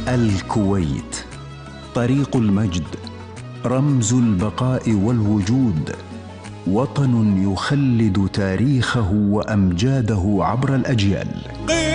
الكويت طريق المجد، رمز البقاء والوجود، وطن يخلد تاريخه وأمجاده عبر الأجيال.